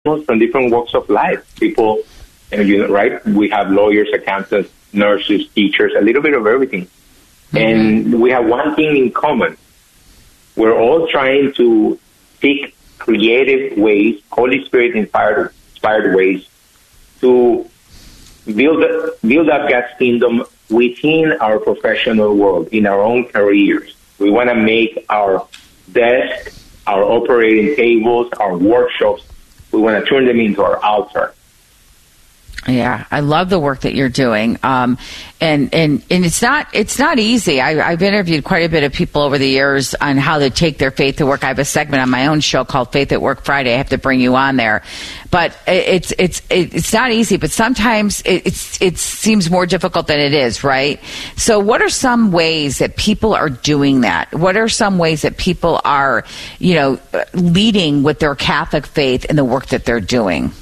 professionals from different walks of life. People, right? We have lawyers, accountants, nurses, teachers, a little bit of everything. Mm-hmm. And we have one thing in common. We're all trying to seek creative ways, Holy Spirit inspired ways to build up God's kingdom within our professional world, in our own careers. We want to make our desk, our operating tables, our workshops, we want to turn them into our altar. Yeah, I love the work that you're doing, and it's not easy. I've interviewed quite a bit of people over the years on how to take their faith to work. I have a segment on my own show called Faith at Work Friday. I have to bring you on there, but it's not easy. But sometimes it seems more difficult than it is, right? So, what are some ways that people are doing that? What are some ways that people are, leading with their Catholic faith in the work that they're doing?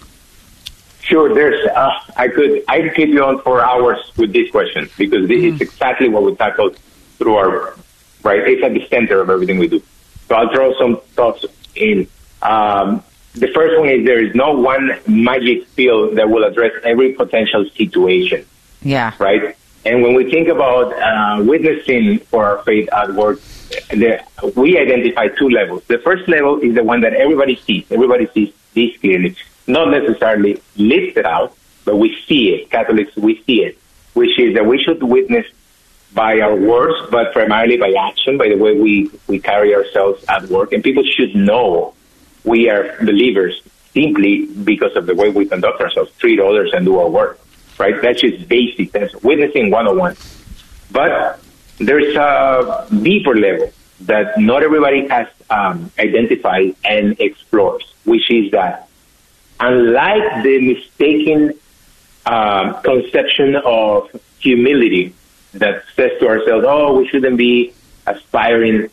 Sure, there's. I could keep you on for hours with this question because this is exactly what we tackled through our right. It's at the center of everything we do. So I'll throw some thoughts in. The first one is there is no one magic pill that will address every potential situation. Yeah. Right. And when we think about witnessing for our faith at work, we identify two levels. The first level is the one that everybody sees. Everybody sees this clearly. Not necessarily listed out, but we see it. Catholics, we see it, which is that we should witness by our words, but primarily by action, by the way we carry ourselves at work. And people should know we are believers simply because of the way we conduct ourselves, treat others, and do our work, right? That's just basic. That's witnessing 101. But there's a deeper level that not everybody has identified and explores, which is that unlike the mistaken conception of humility that says to ourselves, oh, we shouldn't be aspiring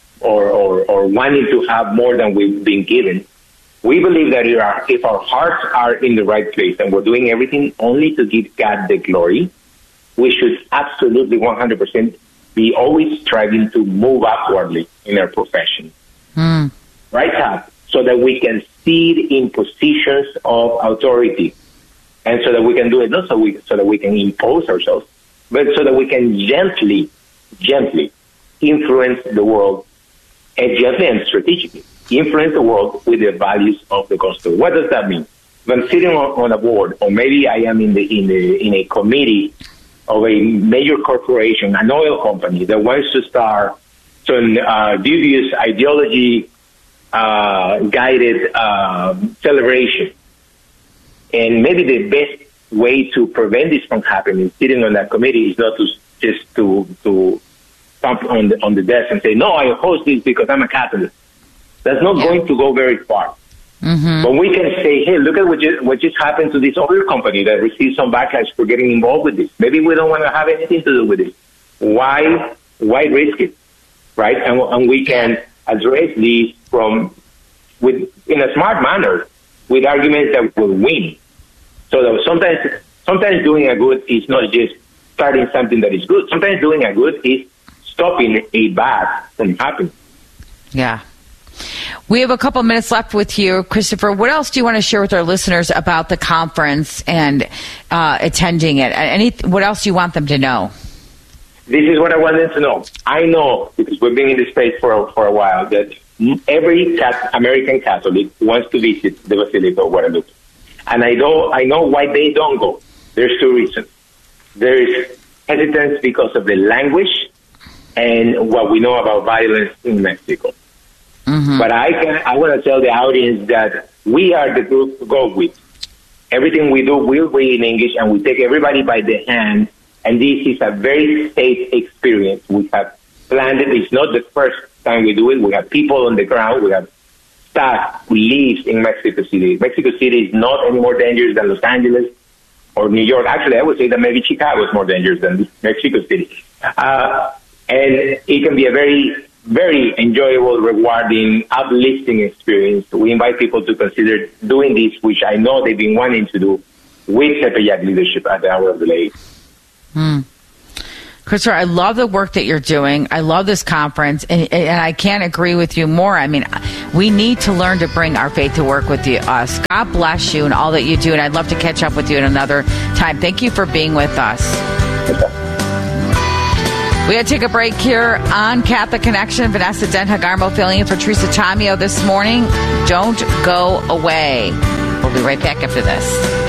or wanting to have more than we've been given, we believe that if our hearts are in the right place and we're doing everything only to give God the glory, we should absolutely 100% be always striving to move upwardly in our profession. Right, Pat? So that we can seed in positions of authority, and so that we can do it not so that we can impose ourselves, but so that we can gently influence the world, and gently and strategically influence the world with the values of the gospel. What does that mean? When I'm sitting on a board, or maybe I am in a committee of a major corporation, an oil company that wants to start some dubious ideology guided celebration. And maybe the best way to prevent this from happening, sitting on that committee, is not to thump on the desk and say, no, I oppose this because I'm a Catholic. That's not going to go very far. Mm-hmm. But we can say, hey, look at what just happened to this other company that received some backlash for getting involved with this. Maybe we don't want to have anything to do with it. Why risk it, right? And we can address these in a smart manner with arguments that will win. So that sometimes doing a good is not just starting something that is good. Sometimes doing a good is stopping a bad from happening. Yeah. We have a couple minutes left with you, Christopher. What else do you want to share with our listeners about the conference and attending it? What else do you want them to know? This is what I want them to know. I know, because we've been in this space for a while, that every American Catholic wants to visit the Basilica of Guadalupe. And I know why they don't go. There's two reasons. There is hesitance because of the language and what we know about violence in Mexico. Mm-hmm. But I want to tell the audience that we are the group to go with. Everything we do will be in English, and we take everybody by the hand. And this is a very safe experience. We have planned it. It's not the first time we do it. We have people on the ground. We have staff who lives in Mexico City. Mexico City is not any more dangerous than Los Angeles or New York. Actually, I would say that maybe Chicago is more dangerous than Mexico City. And it can be a very, very enjoyable, rewarding, uplifting experience. We invite people to consider doing this, which I know they've been wanting to do, with Tepeyac leadership at the Hour of the Lady. Christopher, I love the work that you're doing. I love this conference, and I can't agree with you more. I mean, we need to learn to bring our faith to work with us. God bless you and all that you do, and I'd love to catch up with you at another time. Thank you for being with us. We got to take a break here on Catholic Connection. Vanessa Den-Hagarmo filling in for Teresa Tomeo this morning. Don't go away. We'll be right back after this.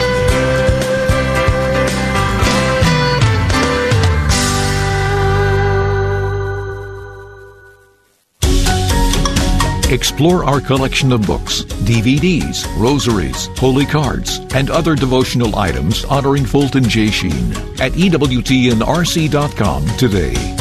Explore our collection of books, DVDs, rosaries, holy cards, and other devotional items honoring Fulton J. Sheen at EWTNRC.com today.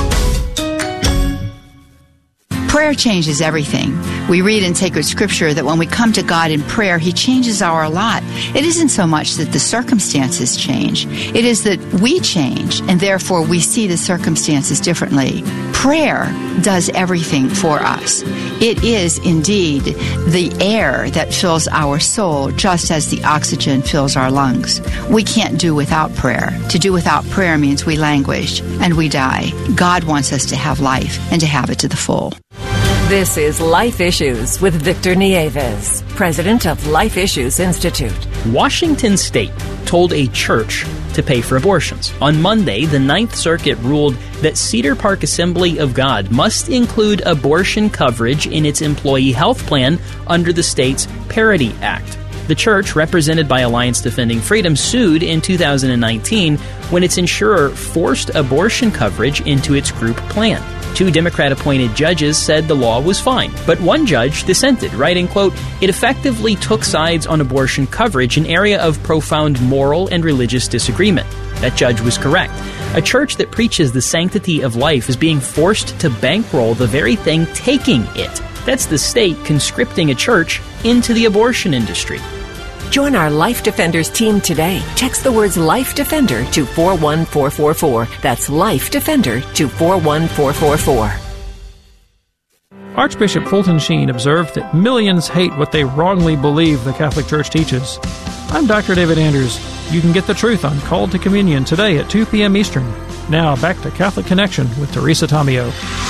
Prayer changes everything. We read in sacred scripture that when we come to God in prayer, He changes our lot. It isn't so much that the circumstances change. It is that we change, and therefore we see the circumstances differently. Prayer does everything for us. It is indeed the air that fills our soul, just as the oxygen fills our lungs. We can't do without prayer. To do without prayer means we languish and we die. God wants us to have life and to have it to the full. This is Life Issues with Victor Nieves, president of Life Issues Institute. Washington State told a church to pay for abortions. On Monday, the Ninth Circuit ruled that Cedar Park Assembly of God must include abortion coverage in its employee health plan under the state's Parity Act. The church, represented by Alliance Defending Freedom, sued in 2019 when its insurer forced abortion coverage into its group plan. 2 Democrat-appointed judges said the law was fine, but one judge dissented, writing, quote, "It effectively took sides on abortion coverage, an area of profound moral and religious disagreement." That judge was correct. A church that preaches the sanctity of life is being forced to bankroll the very thing taking it. That's the state conscripting a church into the abortion industry. Join our Life Defenders team today. Text the words Life Defender to 41444. That's Life Defender to 41444. Archbishop Fulton Sheen observed that millions hate what they wrongly believe the Catholic Church teaches. I'm Dr. David Anders. You can get the truth on Called to Communion today at 2 p.m. Eastern. Now back to Catholic Connection with Teresa Tomeo.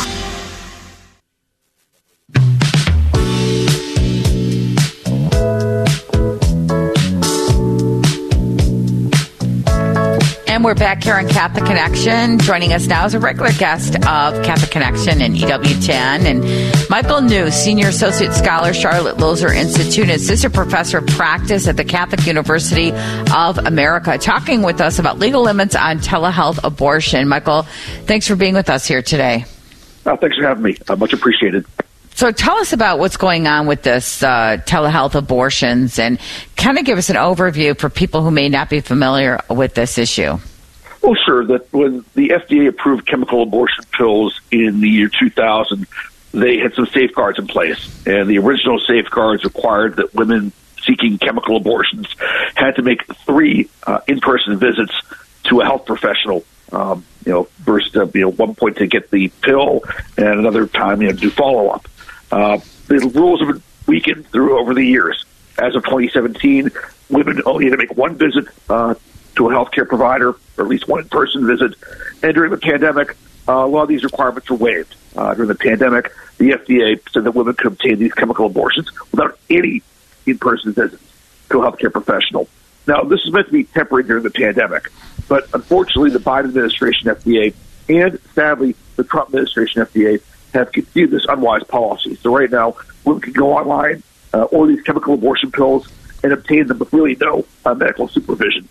And we're back here on Catholic Connection. Joining us now is a regular guest of Catholic Connection and EWTN, and Michael New, Senior Associate Scholar, Charlotte Lozer Institute, and Assistant Professor of Practice at the Catholic University of America, talking with us about legal limits on telehealth abortion. Michael, thanks for being with us here today. Thanks for having me. Much appreciated. So tell us about what's going on with this telehealth abortions, and kind of give us an overview for people who may not be familiar with this issue. Well, sure. That when the FDA approved chemical abortion pills in the year 2000, they had some safeguards in place, and the original safeguards required that women seeking chemical abortions had to make 3 in-person visits to a health professional. First, one point to get the pill, and another time, to do follow-up. The rules have been weakened through over the years. As of 2017, women only had to make 1 visit to a healthcare provider, or at least 1 in-person visit. And during the pandemic, a lot of these requirements were waived. During the pandemic, the FDA said that women could obtain these chemical abortions without any in-person visits to a healthcare professional. Now, this is meant to be temporary during the pandemic, but unfortunately, the Biden administration FDA and, sadly, the Trump administration FDA have continued this unwise policy. So right now, women can go online, order these chemical abortion pills, and obtain them with really no medical supervision.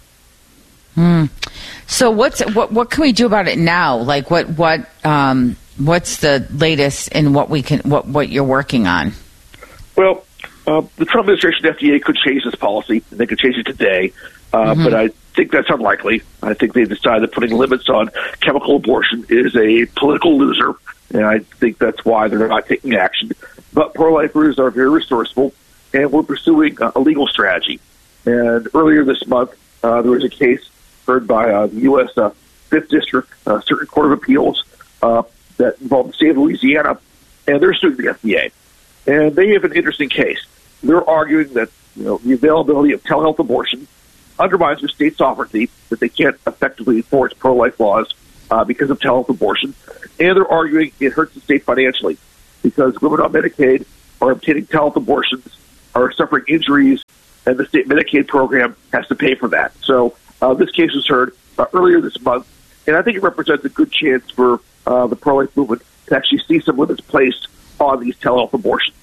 So what can we do about it now? Like what's the latest in what you're working on? Well, the Trump administration FDA could change this policy. They could change it today, but I think that's unlikely. I think they've decided that putting limits on chemical abortion is a political loser, and I think that's why they're not taking action. But pro-lifers are very resourceful, and we're pursuing a legal strategy. And earlier this month, there was a case heard by the U.S. 5th District Circuit Court of Appeals that involved the state of Louisiana, and they're suing the FDA. And they have an interesting case. They're arguing that the availability of telehealth abortion undermines their state sovereignty, that they can't effectively enforce pro-life laws, because of telehealth abortion. And they're arguing it hurts the state financially because women on Medicaid are obtaining telehealth abortions, are suffering injuries, and the state Medicaid program has to pay for that. So this case was heard earlier this month, and I think it represents a good chance for the pro-life movement to actually see some limits placed on these telehealth abortions.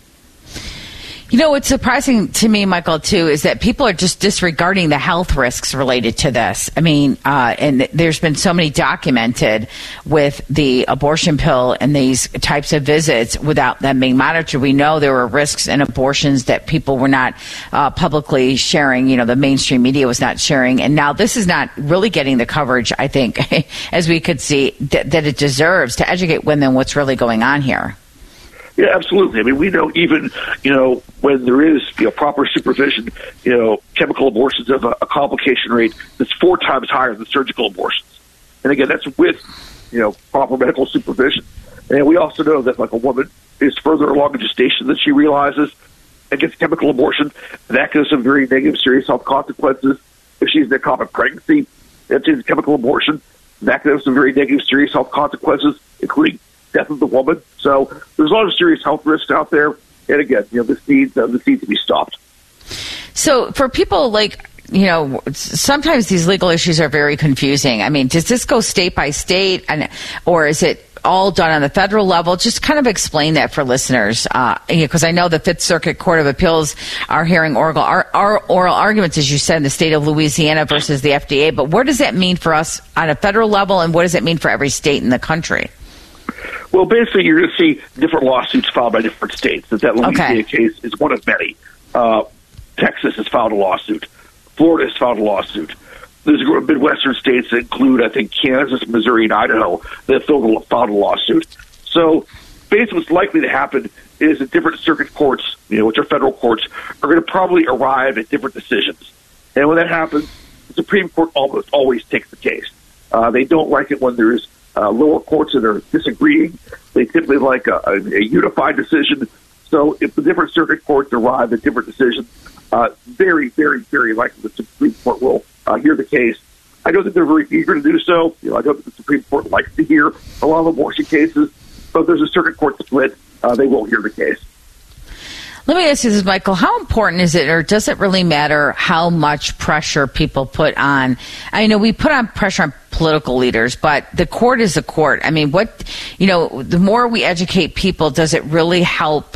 You know, what's surprising to me, Michael, too, is that people are just disregarding the health risks related to this. I mean, and there's been so many documented with the abortion pill and these types of visits without them being monitored. We know there were risks in abortions that people were not publicly sharing. You know, the mainstream media was not sharing. And now this is not really getting the coverage, I think, as we could see, that it deserves to educate women what's really going on here. Yeah, absolutely. I mean, we know even, when there is, proper supervision, chemical abortions have a complication rate that's 4 times higher than surgical abortions. And again, that's with, proper medical supervision. And we also know that, like, a woman is further along in gestation than she realizes and gets chemical abortion. That can have some very negative, serious health consequences. If she's in ectopic pregnancy, if she's a chemical abortion, that can have some very negative, serious health consequences, including death of the woman. So there's a lot of serious health risks out there. And again, this needs to be stopped. So for people like, sometimes these legal issues are very confusing. I mean, does this go state by state, or is it all done on the federal level? Just kind of explain that for listeners, because I know the Fifth Circuit Court of Appeals are hearing oral arguments, as you said, in the state of Louisiana versus the FDA. But what does that mean for us on a federal level, and what does it mean for every state in the country? Well, basically, you're going to see different lawsuits filed by different states. That Louisiana case is one of many. Texas has filed a lawsuit. Florida has filed a lawsuit. There's a group of Midwestern states that include, I think, Kansas, Missouri, and Idaho that filed a lawsuit. So basically what's likely to happen is that different circuit courts, which are federal courts, are going to probably arrive at different decisions. And when that happens, the Supreme Court almost always takes the case. They don't like it when there's lower courts that are disagreeing. They typically like a unified decision. So if the different circuit courts arrive at different decisions, very, very, very likely the Supreme Court will hear the case. I know that they're very eager to do so. I know that the Supreme Court likes to hear a lot of abortion cases, but if there's a circuit court split, they won't hear the case. Let me ask you this, Michael. How important is it, or does it really matter how much pressure people put on? I know we put on pressure on political leaders, but the court is the court. I mean, the more we educate people, does it really help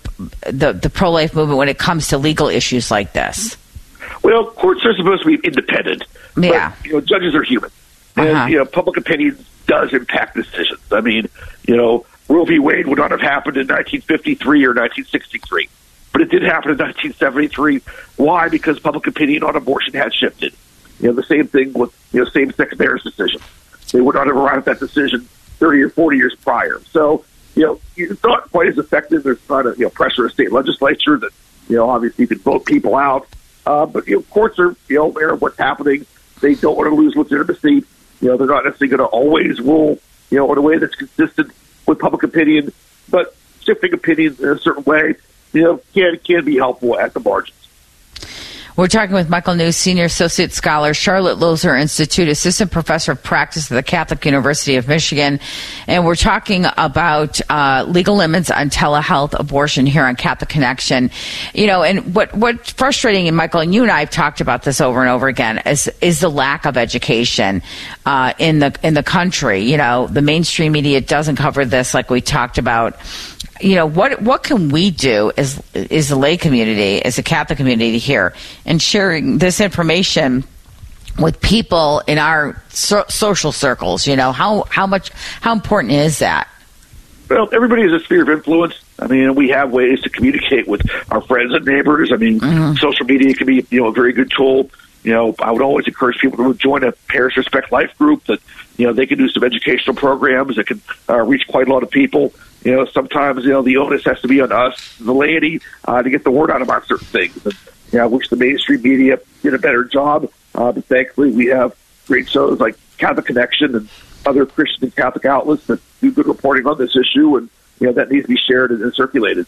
the pro-life movement when it comes to legal issues like this? Well, courts are supposed to be independent. Yeah. But, judges are human. And, public opinion does impact decisions. I mean, Roe v. Wade would not have happened in 1953 or 1963, but it did happen in 1973. Why? Because public opinion on abortion had shifted. The same thing with same-sex marriage decisions. They would not have arrived at that decision 30 or 40 years prior. So, it's not quite as effective. There's not a pressure of state legislature that obviously you can vote people out. But courts are aware of what's happening. They don't want to lose legitimacy. They're not necessarily going to always rule in a way that's consistent with public opinion, but shifting opinions in a certain way, can be helpful at the margins. We're talking with Michael New, Senior Associate Scholar, Charlotte Lozer Institute, Assistant Professor of Practice at the Catholic University of Michigan. And we're talking about legal limits on telehealth abortion here on Catholic Connection. And what's frustrating, and Michael, and you and I have talked about this over and over again, is the lack of education in the country. The mainstream media doesn't cover this like we talked about. What can we do as the lay community, as a Catholic community here, in sharing this information with people in our social circles? How important is that? Well, everybody has a sphere of influence. I mean, we have ways to communicate with our friends and neighbors. I mean, social media can be, a very good tool. I would always encourage people to join a Parish Respect Life group that, they can do some educational programs that can reach quite a lot of people. Sometimes, the onus has to be on us, the laity, to get the word out about certain things. And, I wish the mainstream media did a better job. But thankfully, we have great shows like Catholic Connection and other Christian and Catholic outlets that do good reporting on this issue. And, that needs to be shared and circulated.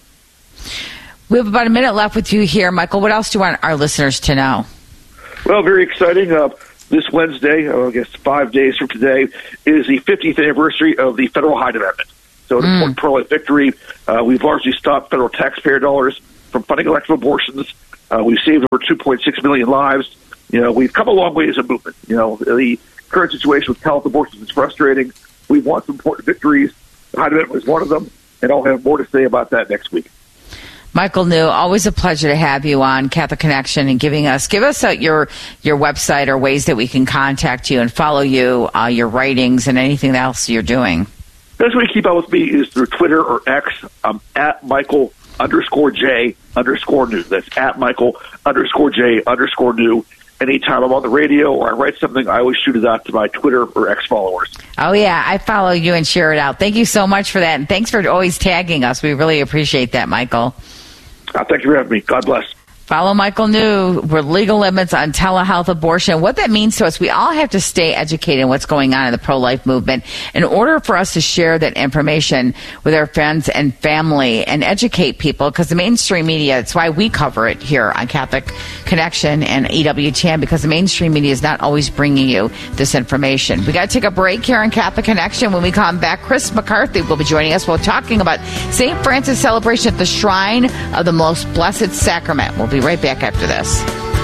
We have about a minute left with you here, Michael. What else do you want our listeners to know? Well, very exciting. this Wednesday, I guess 5 days from today, is the 50th anniversary of the Federal Hyde Amendment. So an important pro-life victory. We've largely stopped federal taxpayer dollars from funding elective abortions. We've saved over 2.6 million lives. We've come a long way as a movement. The current situation with health abortions is frustrating. We've won some important victories. The Hyde Amendment was one of them, and I'll have more to say about that next week. Michael New, always a pleasure to have you on Catholic Connection and give us your website or ways that we can contact you and follow you, your writings, and anything else you're doing. The best way to keep up with me is through Twitter or X. I'm at Michael_J_new. That's at Michael_J_new. Anytime I'm on the radio or I write something, I always shoot it out to my Twitter or X followers. Oh, yeah. I follow you and share it out. Thank you so much for that. And thanks for always tagging us. We really appreciate that, Michael. Thank you for having me. God bless. Follow Michael New for legal limits on telehealth abortion. What that means to us, we all have to stay educated on what's going on in the pro-life movement in order for us to share that information with our friends and family and educate people, because the mainstream media, it's why we cover it here on Catholic Connection and EWTN, because the mainstream media is not always bringing you this information. We got to take a break here on Catholic Connection. When we come back, Chris McCarthy will be joining us. We're talking about St. Francis celebration at the Shrine of the Most Blessed Sacrament. We'll be right back after this.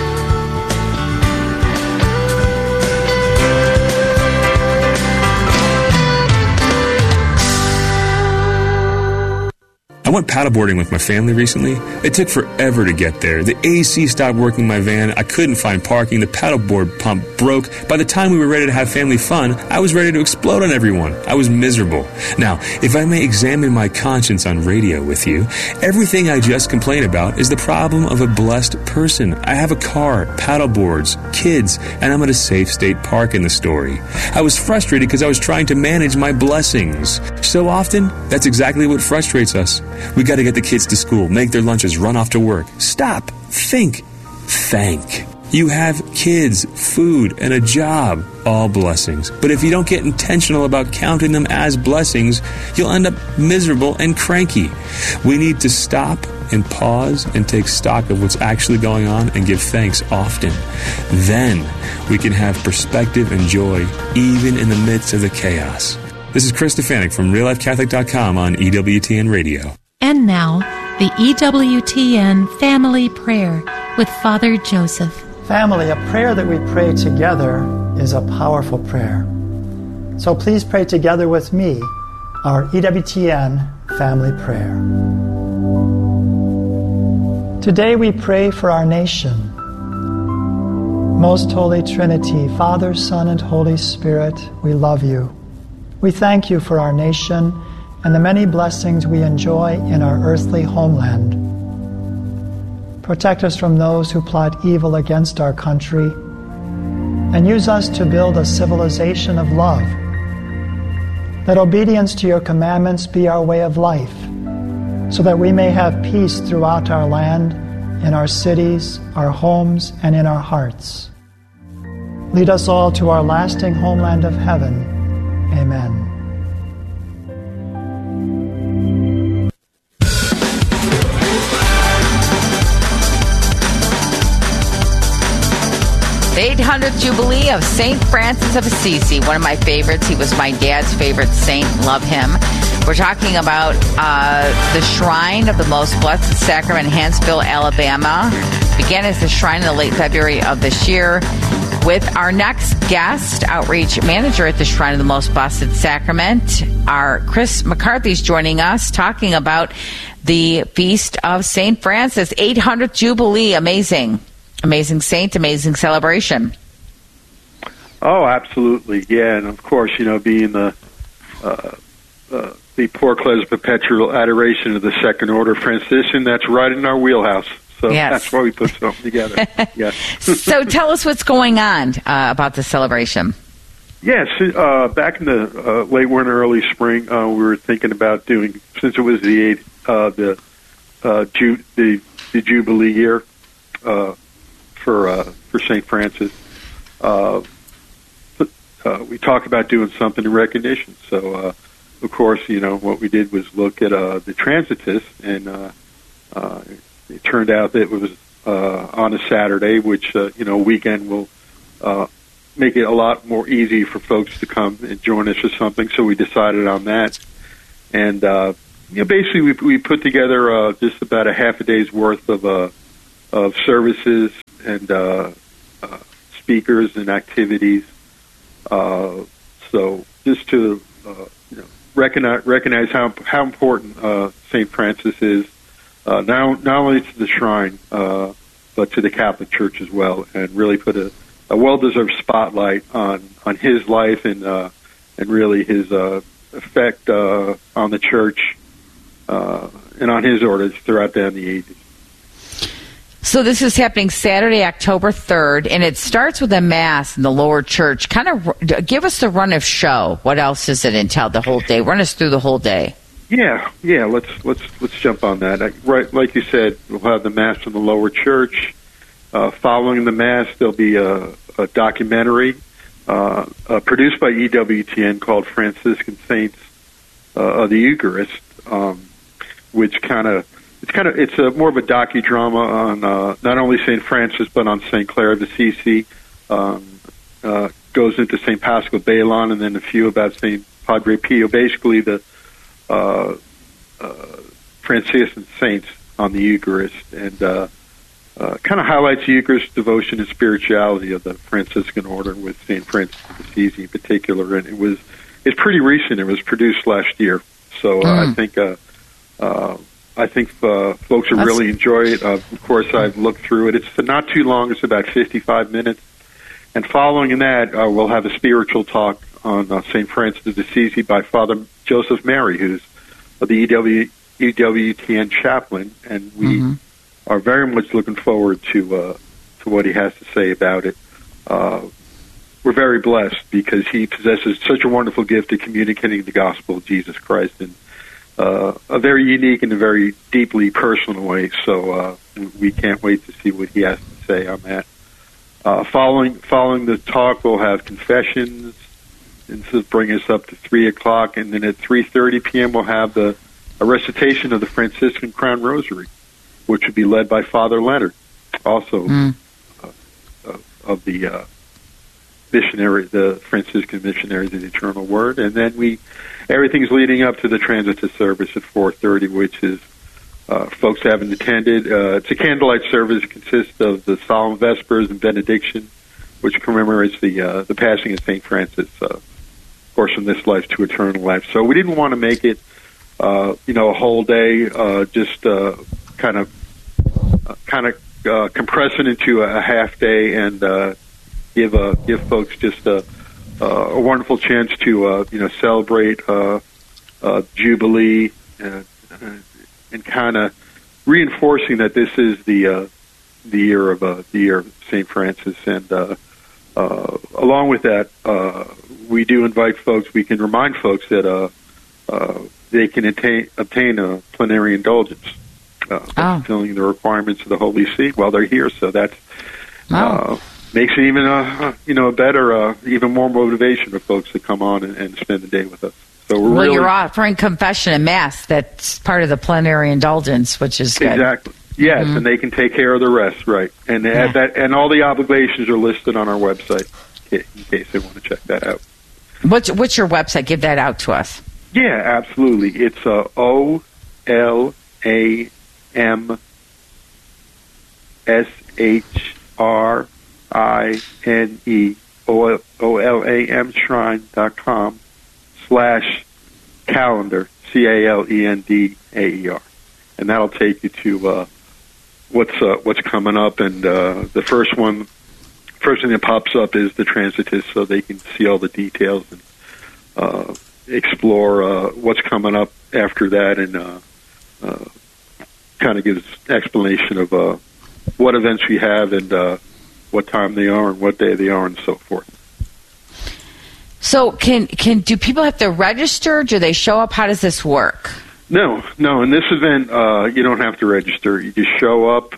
I went paddleboarding with my family recently. It took forever to get there. The AC stopped working in my van. I couldn't find parking. The paddleboard pump broke. By the time we were ready to have family fun, I was ready to explode on everyone. I was miserable. Now, if I may examine my conscience on radio with you, everything I just complained about is the problem of a blessed person. I have a car, paddleboards, kids, and I'm at a safe state park in the story. I was frustrated because I was trying to manage my blessings. So often, that's exactly what frustrates us. We got to get the kids to school, make their lunches, run off to work. Stop. Think. Thank. You have kids, food, and a job. All blessings. But if you don't get intentional about counting them as blessings, you'll end up miserable and cranky. We need to stop and pause and take stock of what's actually going on and give thanks often. Then we can have perspective and joy even in the midst of the chaos. This is Chris Stefanik from RealLifeCatholic.com on EWTN Radio. And now, the EWTN Family Prayer with Father Joseph. Family, a prayer that we pray together is a powerful prayer. So please pray together with me our EWTN Family Prayer. Today we pray for our nation. Most Holy Trinity, Father, Son, and Holy Spirit, we love you. We thank you for our nation and the many blessings we enjoy in our earthly homeland. Protect us from those who plot evil against our country, and use us to build a civilization of love. Let obedience to your commandments be our way of life, so that we may have peace throughout our land, in our cities, our homes, and in our hearts. Lead us all to our lasting homeland of heaven. Amen. The 800th Jubilee of St. Francis of Assisi, one of my favorites. He was my dad's favorite saint. Love him. We're talking about the Shrine of the Most Blessed Sacrament in Huntsville, Alabama. Began as the shrine in the late February of this year. With our next guest, outreach manager at the Shrine of the Most Blessed Sacrament, our Chris McCarthy is joining us, talking about the Feast of St. Francis, 800th Jubilee. Amazing. Amazing saint, amazing celebration. Oh, absolutely, yeah, and of course, being the Pour-Close Perpetual Adoration of the Second Order Franciscan, that's right in our wheelhouse. So yes. That's why we put something together. Yes. So tell us what's going on about the celebration. Yes, back in the late winter, early spring, we were thinking about doing, since it was the Jubilee year. For St. Francis, we talked about doing something in recognition. So, of course, what we did was look at the Transitus, and it turned out that it was on a Saturday, which weekend will make it a lot more easy for folks to come and join us or something. So we decided on that, and basically we put together just about a half a day's worth of services and speakers and activities. So just to recognize how important St. Francis is, not only to the shrine, but to the Catholic Church as well, and really put a well-deserved spotlight on his life and really his effect on the Church and on his orders throughout down the ages. So this is happening Saturday, October 3rd, and it starts with a Mass in the lower church. Kind of give us the run of show. What else does it entail the whole day? Run us through the whole day. Yeah. Let's jump on that. Right, like you said, we'll have the Mass in the lower church. Following the Mass, there'll be a documentary produced by EWTN called Franciscan Saints of the Eucharist, which it's more of a docudrama on not only St. Francis but on St. Clare of Assisi. Goes into St. Paschal Baylon, and then a few about St. Padre Pio. Basically, the Franciscan saints on the Eucharist, and kind of highlights the Eucharist devotion and spirituality of the Franciscan order, with St. Francis of Assisi in particular. And it's pretty recent. It was produced last year, so I think folks will really enjoy it. Of course, I've looked through it. It's not too long. It's about 55 minutes. And following that, we'll have a spiritual talk on St. Francis of Assisi by Father Joseph Mary, who's the EWTN chaplain, and we are very much looking forward to what he has to say about it. We're very blessed because he possesses such a wonderful gift of communicating the gospel of Jesus Christ in a very unique and a very deeply personal way. So we can't wait to see what he has to say on that. Following the talk, we'll have confessions, and this will bring us up to 3 o'clock, and then at 3:30 p.m. we'll have a recitation of the Franciscan Crown Rosary, which will be led by Father Leonard, also of the Franciscan Missionaries of the Eternal Word. And then everything's leading up to the Transitus service at 4:30, which is folks haven't attended. It's a candlelight service. It consists of the Solemn Vespers and Benediction, which commemorates the passing of St. Francis, of course, from this life to eternal life. So we didn't want to make it, a whole day, just kind of compress it into a half day and give folks just a wonderful chance to celebrate Jubilee and kind of reinforcing that this is the year of St. Francis. And along with that, we do invite folks. We can remind folks that they can obtain a plenary indulgence, fulfilling the requirements of the Holy See while they're here. So that's makes it even a better, even more motivation for folks to come on and spend the day with us. So you're offering confession and Mass. That's part of the plenary indulgence, which is good. Exactly. Yes, and they can take care of the rest, right? And and all the obligations are listed on our website in case they want to check that out. What's your website? Give that out to us. Yeah, absolutely. It's OLAMSHRINE, OLAMshrine.com/calendar, CALENDAER, and that'll take you to what's coming up. And the first thing that pops up is the Transitus, so they can see all the details and explore what's coming up after that, and kind of gives explanation of what events we have and what time they are and what day they are and so forth. So do people have to register? Do they show up? How does this work? No. In this event, you don't have to register. You just show up.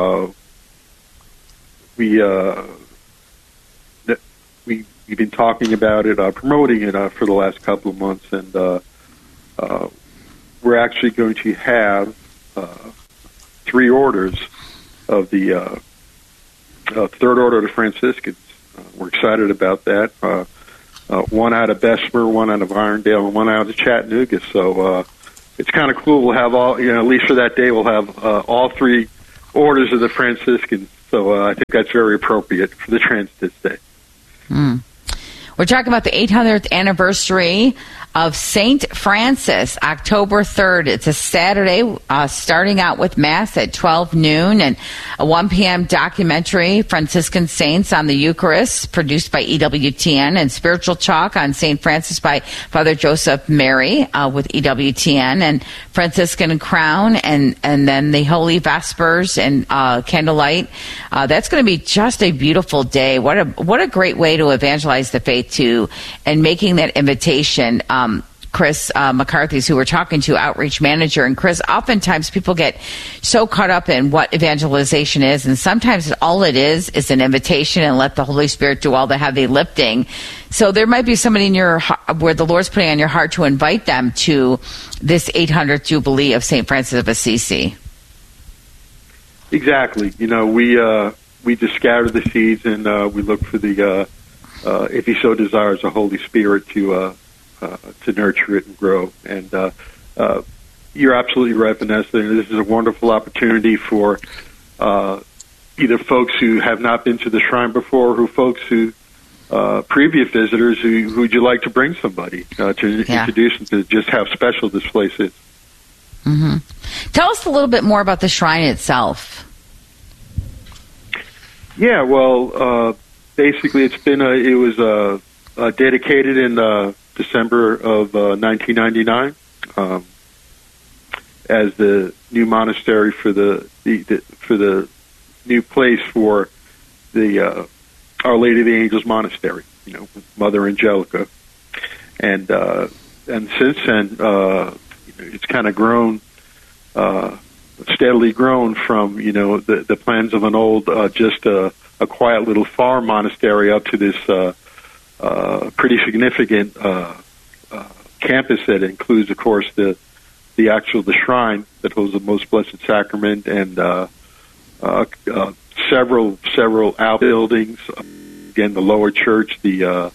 We've been talking about it, promoting it for the last couple of months, and we're actually going to have 3 orders of the Third Order of the Franciscans, we're excited about that. One out of Bessemer, one out of Irondale, and one out of Chattanooga. So it's kind of cool. We'll have all, at least for that day, we'll have all three orders of the Franciscans. So I think that's very appropriate for the Transit Day. We're talking about the 800th anniversary of St. Francis, October 3rd. It's a Saturday, starting out with Mass at 12 noon and a 1 p.m. documentary, Franciscan Saints on the Eucharist, produced by EWTN, and Spiritual Talk on St. Francis by Father Joseph Mary with EWTN, and Franciscan Crown, and then the Holy Vespers and Candlelight. That's going to be just a beautiful day. What a great way to evangelize the faith too, and making that invitation. Chris McCarthy, who we're talking to, outreach manager. And Chris, oftentimes people get so caught up in what evangelization is, and sometimes all it is an invitation and let the Holy Spirit do all the heavy lifting. So there might be somebody in your where the Lord's putting on your heart to invite them to this 800th Jubilee of St. Francis of Assisi. Exactly. We just scatter the seeds, and we look for the, if he so desires, the Holy Spirit to nurture it and grow. And you're absolutely right, Vanessa. This is a wonderful opportunity for either folks who have not been to the shrine before, or folks who previous visitors who would you like to bring somebody to introduce them to just how special this place is. Mm-hmm. Tell us a little bit more about the shrine itself. Yeah, well, basically, it was dedicated in December of 1999 as the new monastery for the new place for the Our Lady of the Angels Monastery. Mother Angelica, and since then it's kind of grown, steadily grown from the plans of an old just a quiet little farm monastery up to this pretty significant campus that includes, of course, the shrine that holds the Most Blessed Sacrament, and several outbuildings. Again, the lower church, the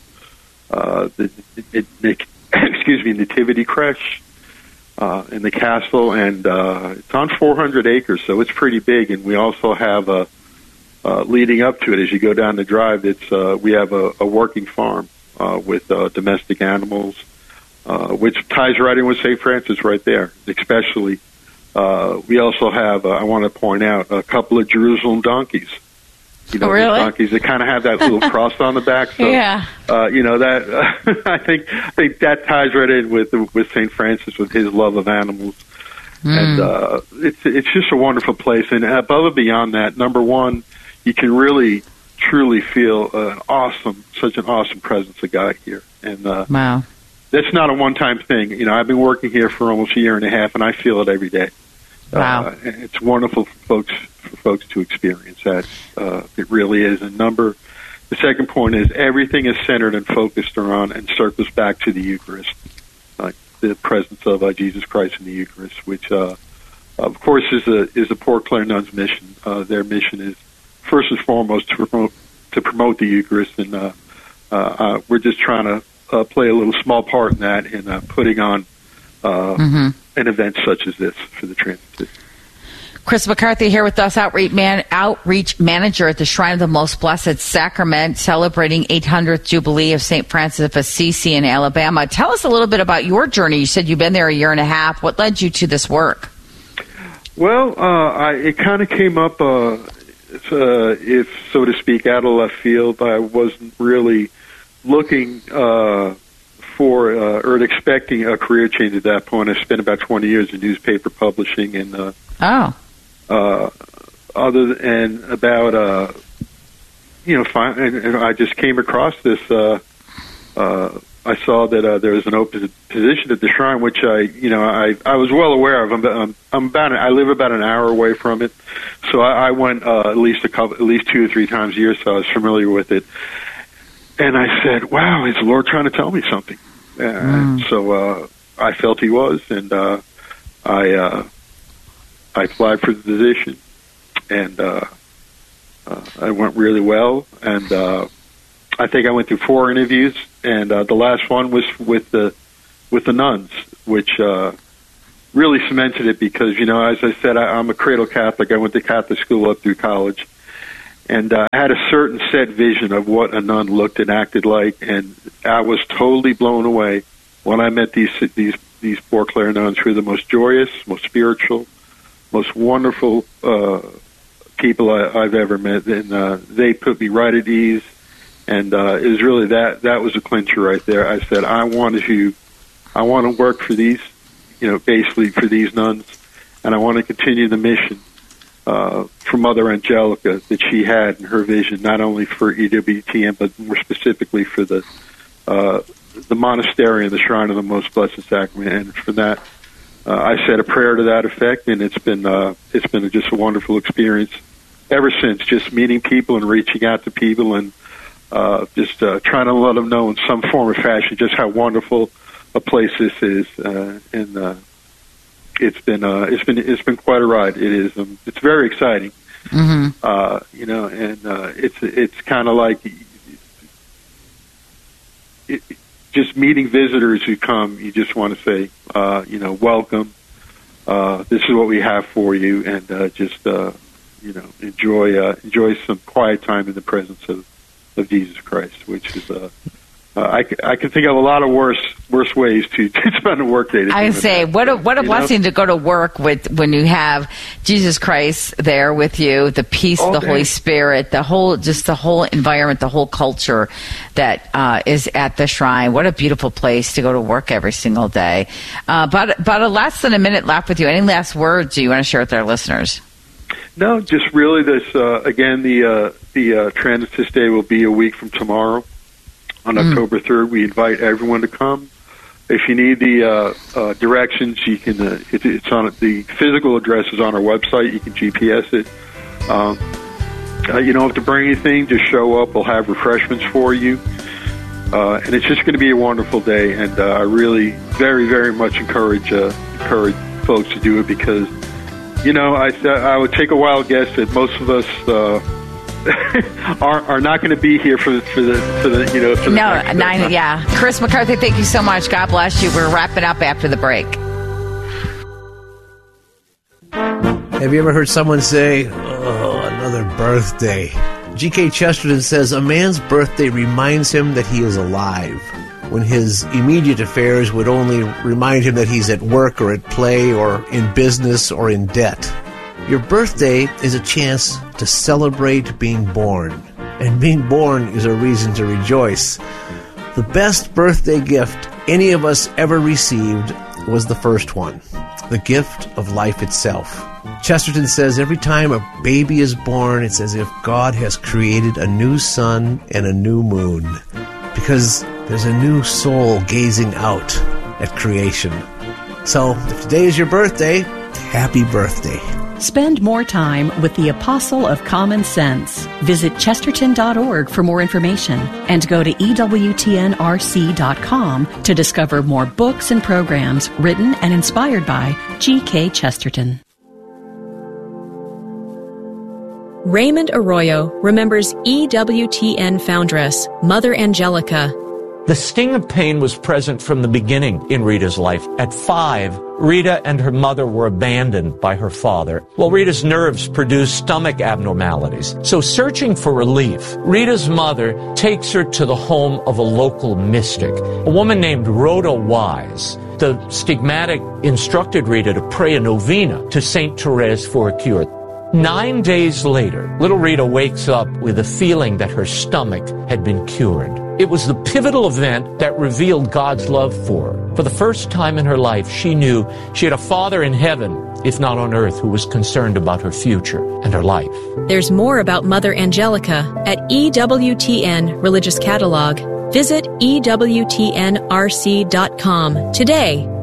Nativity Crèche, in the castle, and it's on 400 acres, so it's pretty big. And we also have leading up to it, as you go down the drive, we have a working farm with domestic animals, which ties right in with St. Francis right there. Especially, we also have, I want to point out, a couple of Jerusalem donkeys. Really? Donkeys that kind of have that little cross on the back. So, yeah. That I think that ties right in with St. Francis, with his love of animals. And it's just a wonderful place. And above and beyond that, number one, you can really, truly feel such an awesome presence of God here. And wow, that's not a one-time thing. I've been working here for almost a year and a half, and I feel it every day. Wow, it's wonderful for folks to experience that. It really is. And the second point is everything is centered and focused around and circles back to the Eucharist, the presence of Jesus Christ in the Eucharist, which, of course, is the Port Clare Nuns' mission. Their mission is first and foremost to promote the Eucharist, and we're just trying to play a little small part in that, in putting on an event such as this for the Transit. Chris McCarthy here with us, outreach manager at the Shrine of the Most Blessed Sacrament, celebrating 800th Jubilee of St. Francis of Assisi in Alabama. Tell us a little bit about your journey. You said you've been there a year and a half. What led you to this work? Well, it kind of came up, if so to speak, out of left field. I wasn't really looking or expecting a career change at that point. I spent about 20 years in newspaper publishing, and and I just came across this. I saw that there was an open position at the shrine, which I was well aware of. I live about an hour away from it, so I went at least 2 or 3 times a year, so I was familiar with it. And I said, "Wow, is the Lord trying to tell me something?" So I felt He was, and I applied for the position, and I went really well. And I think I went through 4 interviews, and the last one was with the nuns, which really cemented it because, you know, as I said, I'm a cradle Catholic. I went to Catholic school up through college, and I had a certain set vision of what a nun looked and acted like, and I was totally blown away when I met these Poor Clare nuns, who are the most joyous, most spiritual, most wonderful people I've ever met, and they put me right at ease. And it was really that was a clincher right there. I said, I want to work for these, you know, basically for these nuns, and I want to continue the mission for Mother Angelica that she had in her vision, not only for EWTN, but more specifically for the monastery and the Shrine of the Most Blessed Sacrament. And for that, I said a prayer to that effect, and it's been just a wonderful experience ever since. Just meeting people and reaching out to people, and just trying to let them know in some form or fashion just how wonderful a place this is. And it's been quite a ride. It is. It's very exciting. Mm-hmm. You know, and it's kind of like just meeting visitors who come. You just want to say, you know, welcome. This is what we have for you, and just you know, enjoy some quiet time in the presence of Jesus Christ, which is I can think of a lot of worse ways to spend a work day. I say, what a blessing to go to work with when you have Jesus Christ there with you, the peace, the Holy Spirit, the whole environment, the whole culture that is at the shrine. What a beautiful place to go to work every single day. About a less than a minute left with you. Any last words you want to share with our listeners? No, just really this. Again, the Transit Day will be a week from tomorrow. On October 3rd, we invite everyone to come. If you need the directions, you can. It's on the physical address is on our website. You can GPS it. You don't have to bring anything. Just show up. We'll have refreshments for you, and it's just going to be a wonderful day. And I really, very, very much encourage folks to do it because, you know, I would take a wild guess that most of us. are not going to be here for the Chris McCarthy, thank you so much. God bless you. We're wrapping up after the break. Have you ever heard someone say, "Oh, another birthday"? G.K. Chesterton says a man's birthday reminds him that he is alive, when his immediate affairs would only remind him that he's at work or at play or in business or in debt. Your birthday is a chance to celebrate being born, and being born is a reason to rejoice. The best birthday gift any of us ever received was the first one, the gift of life itself. Chesterton says every time a baby is born, it's as if God has created a new sun and a new moon, because there's a new soul gazing out at creation. So, if today is your birthday, happy birthday. Spend more time with the Apostle of Common Sense. Visit Chesterton.org for more information and go to EWTNRC.com to discover more books and programs written and inspired by G.K. Chesterton. Raymond Arroyo remembers EWTN foundress, Mother Angelica. The sting of pain was present from the beginning in Rita's life. At 5, Rita and her mother were abandoned by her father, while Rita's nerves produced stomach abnormalities. So searching for relief, Rita's mother takes her to the home of a local mystic, a woman named Rhoda Wise. The stigmatic instructed Rita to pray a novena to St. Therese for a cure. 9 days later, little Rita wakes up with a feeling that her stomach had been cured. It was the pivotal event that revealed God's love for her. For the first time in her life, she knew she had a Father in heaven, if not on earth, who was concerned about her future and her life. There's more about Mother Angelica at EWTN Religious Catalog. Visit EWTNRC.com today